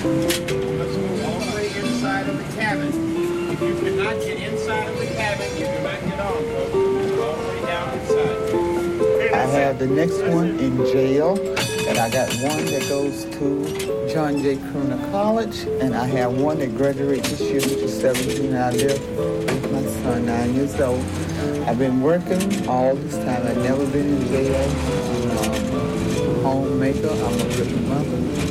Let's go all the way inside of the cabin. If you cannot get inside of the cabin, you do not get on, folks. All the way down inside. I have the next one in jail, and I got one that goes to John J. Crooner College, and I have one that graduates this year, which is 17. I live with my son, 9 years old. I've been working all this time. I've never been in jail. I'm a homemaker. I'm a good mother.